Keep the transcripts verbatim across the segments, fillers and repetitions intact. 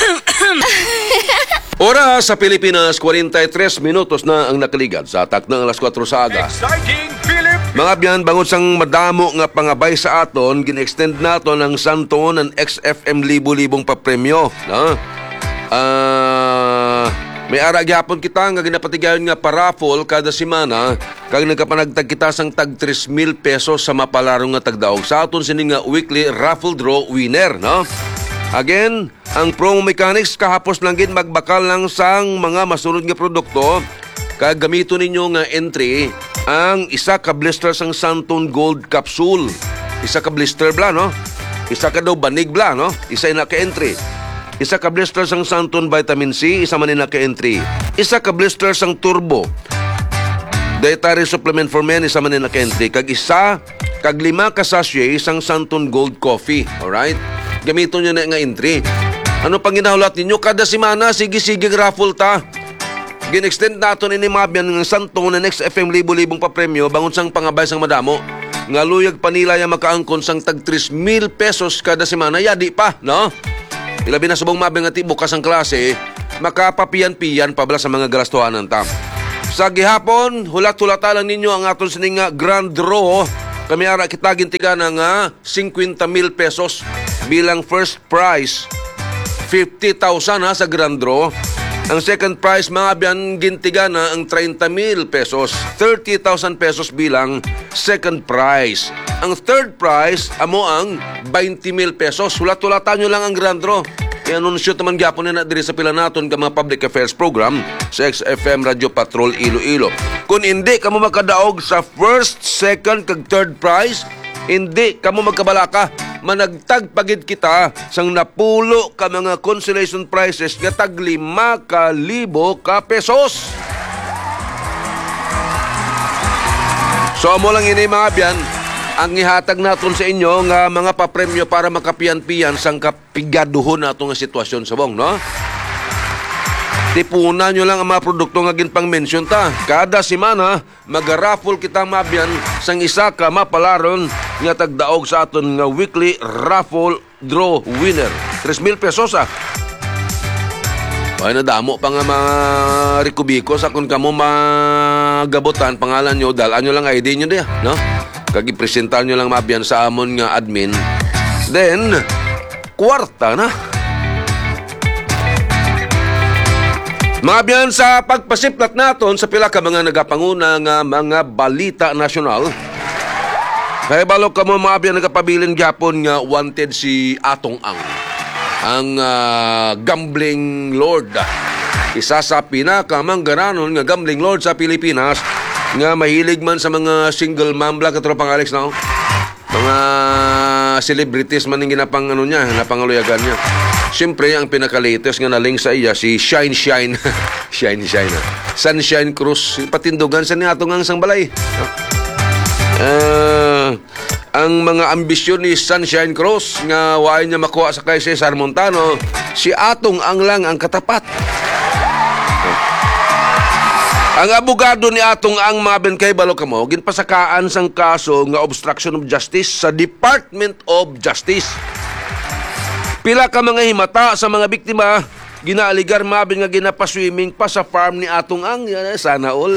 Oras sa Pilipinas, forty-three minutos na ang nakaligad sa atak ng alas kwatro sa aga. Exciting Philip! Mga biyan, bangod sang madamo nga pangabay sa aton, gin-extend naton ang santon ng X F M libo-libong papremyo. No? Ah... Uh, May ara gyapon kita nga ginapatigayon nga paraffol kada semana kag nagkapanagtag kita sang tag three mil pesos sa mapalarong nga tagdaog sa aton sini nga weekly raffle draw winner, no? Again, ang promo mechanics kahapos lang gid magbakal lang sang mga masunod nga produkto kag gamito ninyo nga entry ang isa ka blister sang Santon Gold capsule. Isa ka blister bla, no? Isa ka daw banig bla, no? Isa ina ka entry. Isa ka blister sang Santon Vitamin C, isa man na ka-entry. Isa ka blister sang Turbo Dietary Supplement for Men, isa man na ka-entry. Kag isa, kag lima ka sachet sang Santon Gold Coffee. Alright? Gamito nyo na nga entry. Ano pang ginahulat ninyo? Kada semana, sige-sige raffle ta. Gin-extend nato ni Mabian ng Santon na X F M libo-libong papremyo bangon sang pangabay sang madamo. Nga luyag panila yung makaangkon sang tag three mil pesos kada semana. Yadi pa, no? Ilabi na subong mabing ati bukas ang klase, makapapiyan-piyan pabla sa mga galastuhanan tam. Sa gihapon, hulat-hulata lang ninyo ang aton sining nga grand draw. Kami ara kita gintiga na nga fifty mil pesos bilang first prize. fifty thousand ha sa grand draw. Ang second prize mga biyan gintiga na ang thirty mil pesos. thirty thousand pesos bilang second prize. Ang third prize, amo ang twenty mil pesos. Hulat-hulatan nyo lang ang grand draw. I-anunsyo naman gyapon na diri sa pila naton ka mga public affairs program sa X F M Radio Patrol Iloilo. Kung hindi kamo makadaog sa first, second, kag third prize, hindi kamo magkabalaka. Managtag pagid kita sang napulo ka mga consolation prizes nga tag lima ka libo ka pesos. So amo lang ini mga biyan ang ihatag naton sa inyo nga mga papremyo para makapiyan-piyan sang kapigaduhon nato nga sitwasyon sa bong, no? Tipunan nyo lang ang mga produkto nga ginpang mention ta. Kada semana, mag-raffle kita mabyan sang isa ka mapalaron nga tagdaog sa aton nga weekly raffle draw winner. three mil pesos ah. Ay nadamo pa nga mga rikubiko sa kung kamo magabotan pangalan nyo, dalaan nyo lang I D nyo diya, no? Kagipresentar nyo lang mabyan sa amon nga admin. Then, kwarta na. Mabyan sa pagpasiplat naton sa pila ka mga nagapanguna nga mga balita nasyonal. Kaya balo ka mo mabyan nagapabilin gyapon nga wanted si Atong Ang. Ang uh, gambling lord. Isa sa pinakamanggaranon nga gambling lord sa Pilipinas nga mahilig man sa mga single mom bla katropang Alex na mga celebrities man yung ginapang ano niya, napangaluyagan niya. Siyempre, ang pinaka-latest nga naling sa iya, si Shine Shine. Shine Shine. Sunshine Cruz. Patindugan sa niya atong ang sang balay. Uh, ang mga ambisyon ni Sunshine Cruz nga waay niya makuha sa kay Cesar Montano, si Atong Ang lang ang katapat. Ang abogado ni Atong Ang Maben kay balo kamo ginpasakaan sang kaso nga obstruction of justice sa Department of Justice. Pila ka mga himata sa mga biktima ginaaligar maben nga ginapaswimming pa sa farm ni Atong Ang. Sana all.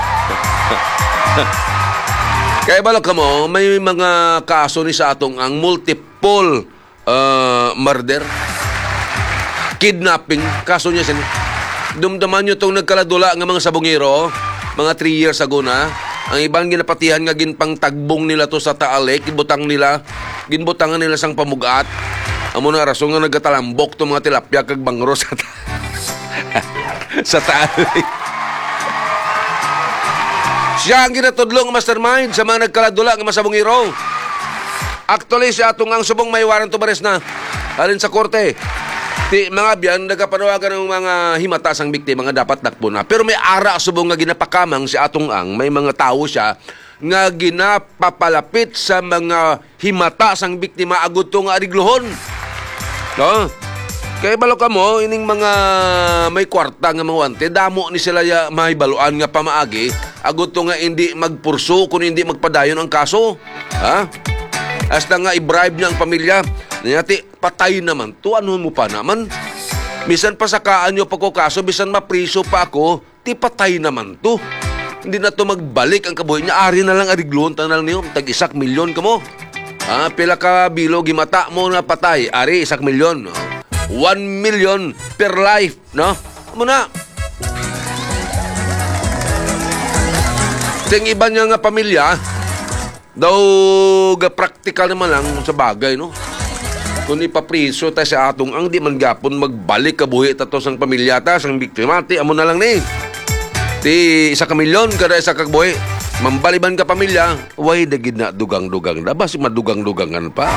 Kay balo kamo may mga kaso ni sa Atong Ang multiple uh, murder, kidnapping, kaso niya sin. Dumdaman nyo itong nagkaladula ng mga sabungiro, mga three years ago na. Ang ibang ginapatihan nga ginpang tagbong nila to sa Taalik, ginbutang nila, ginbutangan nila sang pamugat. Amo na rason nga nagatalambok to mga tilapia kag bangro sa ta sa Taalik. Siya ang ginatudlong mastermind sa mga nagkaladula ng mga sabungiro. Actually, si Atong Ang subong may warrant of arrest na alin sa korte. Ti mga biyan nagapanawagan ng mga himata sang biktima nga dapat dakpo na. Pero may ara subong nga ginapakamang si Atong Ang, may mga tao siya nga ginapapalapit sa mga himata sang biktima agud to nga ariglohon. No? Kaya balo ka mo ining mga may kwarta nga mga wante, damo ni sila ya mahibaluan nga pamaagi agud to nga hindi magpurso kun hindi magpadayon ang kaso. Ha? Hasta nga i-bribe niya ang pamilya. Niyati, patay naman to. Ano mo pa naman? Bisan pa sakaan nyo pa ko kaso, bisan mapriso pa ako, ti patay naman to. Hindi na to magbalik ang kabuhi niya. Ari na lang ariglon, tanal niyo, tag-isak milyon ka mo. Ah, pila ka bilo, gimata mo na patay. Ari, isak milyon. One million per life, no? Muna. Ting iba niya nga pamilya, daw ga practical naman lang sa bagay, no? Kung ipapriso tayo sa atong ang di man gapon magbalik kabuhi tato sang pamilya ta, sang biktima, ti amo na lang ni. Ti isa ka milyon kada isa ka kabuhi. Mambaliban ka pamilya, way dagid na dugang-dugang na. Basi madugang-dugangan pa.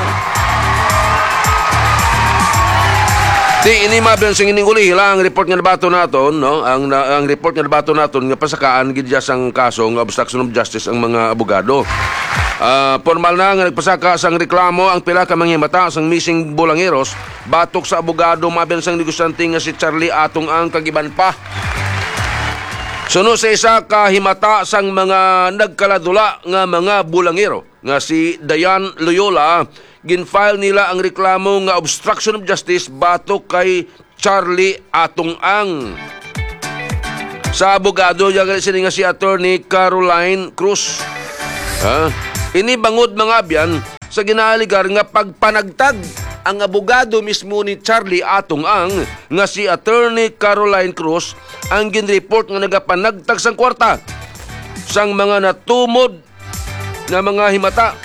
Di ini mabiyan sing ining uli ang report nga nabato naton, no? Ang na, ang report nga nabato naton nga pasakaan gid sang kaso nga obstruction of justice ang mga abogado. Uh, formal na nga nagpasaka sang reklamo ang pila ka manghimata sang missing bulangeros batok sa abogado mabiyan sang negosyante nga si Charlie Atong ang kagiban pa. Suno sa isa ka himata sang mga nagkaladula nga mga bulangero nga si Dayan Loyola, ginfile nila ang reklamo nga obstruction of justice batok kay Charlie Atong ang. Sa abogado yang sini nga si Attorney Caroline Cruz. Ha? Ini bangod mga abyan sa ginaligar nga pagpanagtag ang abogado mismo ni Charlie Atong ang nga si Attorney Caroline Cruz ang ginreport nga nagapanagtag sang kwarta sang mga natumod na mga himata.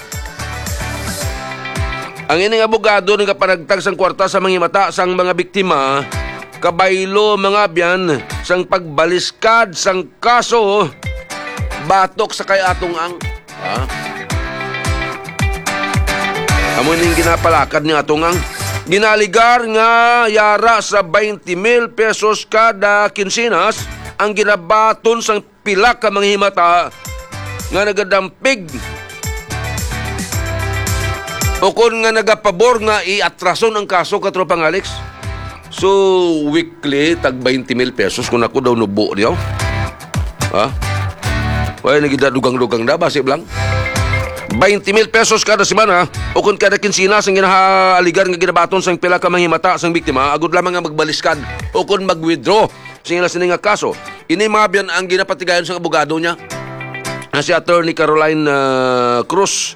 Ang ining abogado nagapanagtag sang kwarta sa mga himata sang mga biktima kabaylo mga abyan sang pagbaliskad sang kaso batok sa kay Atong ang. Ha? Amo ning ginapalakad ni Atong ang ginaligar nga yara sa twenty mil pesos kada kinsinas ang ginabaton sang pila ka mga himata nga nagadampig o kung nga nagapabor nga iatrason ang kaso katropang Alex. So weekly tag twenty mil pesos kung ako daw nubo diyo. Ha? Wala nagidadugang-dugang na basib lang. twenty mil pesos kada semana o kung kada kinsinas ang ginahaaligar nga ginabaton sang pila ka manghimata sang biktima agud lamang nga magbaliskad o kung mag-withdraw sa ila sini nga kaso. Ini mabyan ang ginapatigayon sang abogado niya na si Attorney Caroline uh, Cruz.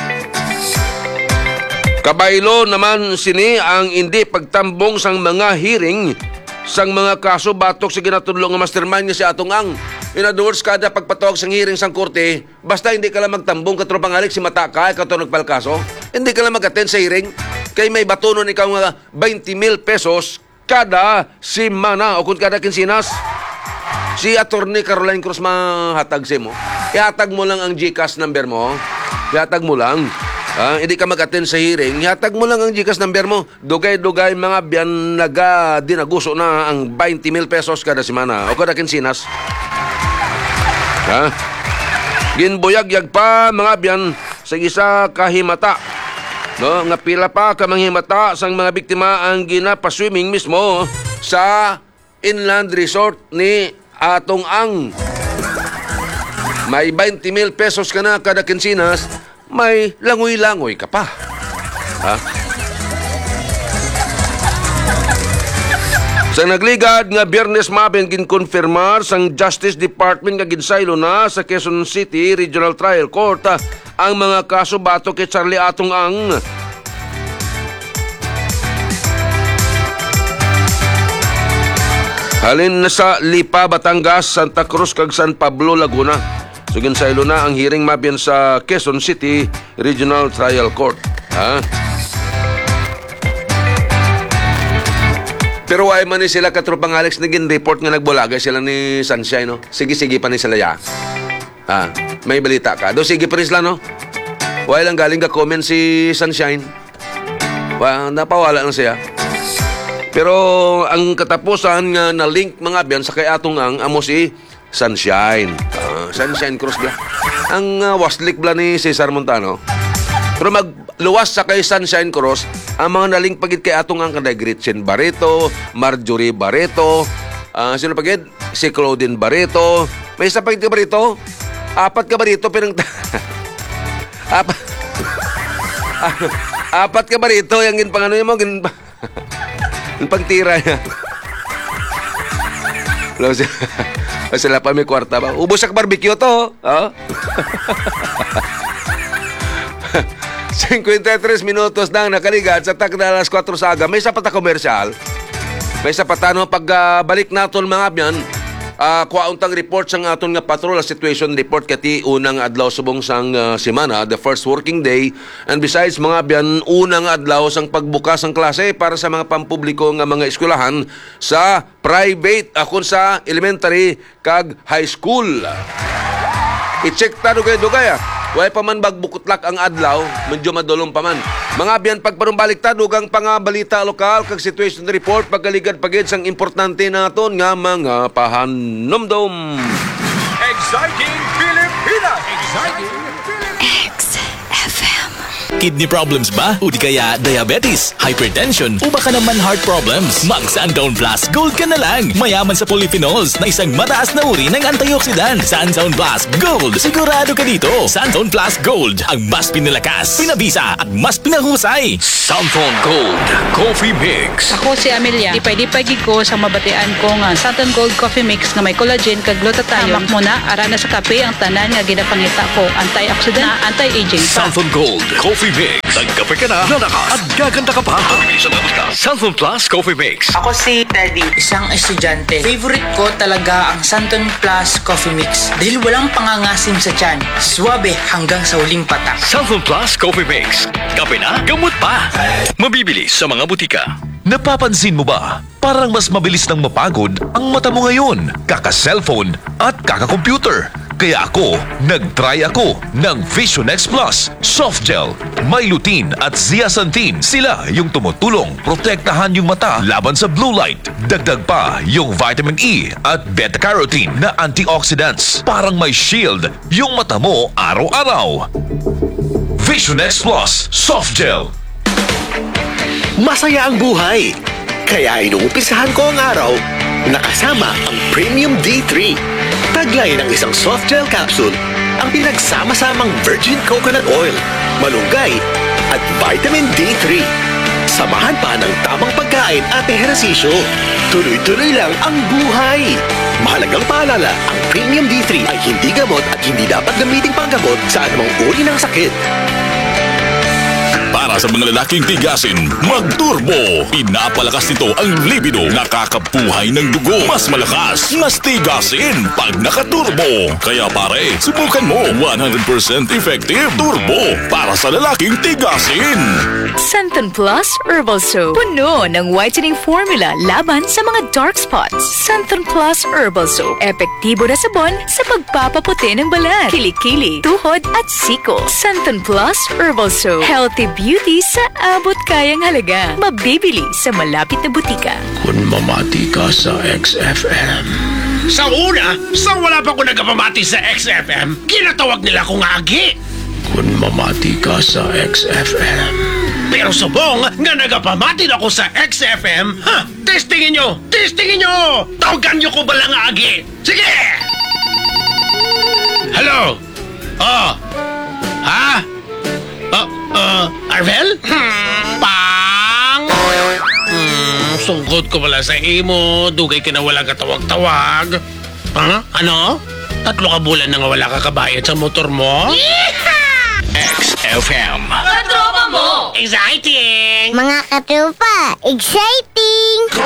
Kabaylo naman sini ang hindi pagtambong sang mga hearing sang mga kaso batok sa ginatudlo nga mastermind nga si Atong ang. In other words, kada pagpatawag sang hearing sang korte, basta hindi ka lang magtambong katropang Alex si mata ka, ikaw ito nagpalkaso, hindi ka lang mag-attend sa hearing, kay may batunon ikaw nga twenty mil pesos kada simana o kung kada kinsinas. Si Attorney Caroline Cruz mahatag si mo. Ihatag mo lang ang GCash number mo. Ihatag mo lang. Ah, hindi ka mag-attend sa hearing, ihatag mo lang ang GCash number mo. Dugay-dugay mga biyan naga dinaguso na ang twenty mil pesos kada semana o kada kinsinas. Ha? Ginbuyag-yag pa mga biyan sa isa kahimata. No, nga pila pa ka manghimata sang mga biktima ang ginapaswimming mismo sa inland resort ni Atong ang. May twenty mil pesos ka na kada kinsinas, may langoy-langoy ka pa. Ha? Sa nagligad nga Biyernes mabin ginkonfirmar sang Justice Department nga ginsaylo na sa Quezon City Regional Trial Court ang mga kaso batok kay Charlie Atong ang. Halin na sa Lipa, Batangas, Santa Cruz kag San Pablo, Laguna. So ginsaylo na ang hearing mabin sa Quezon City Regional Trial Court. Ha? Pero ay man ni sila katropang Alex naging report nga nagbulagay sila ni Sunshine, no? Sige-sige pa ni sila ya. Ah, may balita ka. Do sige pa rin sila, no? Wala lang galing ka comment si Sunshine. Well, napawala lang siya. Pero ang katapusan nga na link mga biyan sa kay Atong ang amo si Sunshine. Uh, Sunshine Cross ba? Ang uh, waslik bla ni Cesar Montano. Pero magluwas sa kay Sunshine Cross, ang mga naling pagid kay Atong ang kanday Gretchen Barreto, Marjorie Barreto, uh, sino pagid? Si Claudine Barreto. May isa pagid ka Barreto? Apat ka Barreto, pinang... Apat... Apat ka Barreto, yung ginpangano mo, gin... yung pagtira niya. Wala sila, sila pa may kwarta ba? Ubos sa barbecue to. Oh. fifty-three minutos nang nakaligat sa tagda alas four sa aga. May sapat na komersyal. May sapat ano pagbalik uh, naton mga byan. Uh, kuwauntang report sang aton nga patrol situation report kati unang adlaw subong sang uh, semana, the first working day, and besides mga byan unang adlaw sang pagbukas ng klase para sa mga pampubliko nga mga eskwelahan sa private akon sa elementary kag high school. I-check ta dugay-dugay ah. Way pa man bagbukutlak ang adlaw, medyo madulong pa man. Mga biyan pagparumbalik ta dugang pangabalita lokal kag situation report pagkaligad pagid sang importante naton nga mga pahanomdom. Exciting Pilipinas! Exciting X F M. Kidney problems ba? O di kaya diabetes, hypertension, o baka naman heart problems? Mag Sundown Plus Gold ka na lang. Mayaman sa polyphenols na isang mataas na uri ng antioxidant. Sundown Plus Gold. Sigurado ka dito. Sundown Plus Gold. Ang mas pinalakas, pinabisa at mas pinahusay. Sundown Gold Coffee Mix. Ako si Amelia. Di pwede pagi ko sa mabatian ko nga Sundown Gold Coffee Mix na may collagen kag glutathione. Hamak mo na, ara na sa kape ang tanan nga ginapangita ko. Antioxidant na anti-aging pa. Sundown Gold Coffee Mix. Nagkape ka na, lalakas at gaganda ka pa. Sundown Plus Coffee Mix. Ako si Teddy, isang estudyante. Favorite ko talaga ang Sundown Plus Coffee Mix dahil walang pangangasim sa tiyan. Suwabe hanggang sa huling patak. Sundown Plus Coffee Mix. Kape na, gamot pa. Mabibili sa mga butika. Napapansin mo ba? Parang mas mabilis nang mapagod ang mata mo ngayon, kaka-cellphone at kaka-computer. Kaya ako, nag-try ako ng Vision X Plus Soft Gel. May lutein at zeaxanthin. Sila yung tumutulong protektahan yung mata laban sa blue light. Dagdag pa yung vitamin E at beta-carotene na antioxidants. Parang may shield yung mata mo araw-araw. Vision X Plus Soft Gel. Masaya ang buhay. Kaya inuumpisahan ko ang araw nakasama ang Premium D three. Taglay ng isang soft gel capsule ang pinagsama-samang virgin coconut oil, malunggay at vitamin D three. Samahan pa ng tamang pagkain at ehersisyo. Tuloy-tuloy lang ang buhay. Mahalagang paalala, ang Premium D three ay hindi gamot at hindi dapat gamiting panggamot sa anumang uri ng sakit. Para sa mga lalaking tigasin, mag-turbo. Pinapalakas nito ang libido. Nakakapuhay ng dugo. Mas malakas, mas tigasin pag naka-turbo. Kaya pare, subukan mo. one hundred percent effective turbo para sa lalaking tigasin. Sundown Plus Herbal Soap. Puno ng whitening formula laban sa mga dark spots. Sundown Plus Herbal Soap. Epektibo na sabon sa pagpapaputi ng balat, kilikili, tuhod at siko. Sundown Plus Herbal Soap. Healthy beauty sa abot kayang halaga. Mabibili sa malapit na butika. Kung mamati ka sa X F M. Sa una, sa wala pa ko nagpamati sa X F M, ginatawag nila akong agi. Kung mamati ka sa X F M. Pero subong nga nagapamati na ako sa X F M, ha, testingin nyo, testingin nyo, tawagan nyo ko ba lang agi? Sige! Hello? Oh? Ha? Uh, uh, Arvel? Hmm, pang! Hmm, sungkot ko pala sa imo, dugay ka na wala katawag-tawag. Ha? Ano? Tatlo ka bulan na nga wala ka kabayad sa motor mo? X F M. Exciting! Mga katropa, exciting!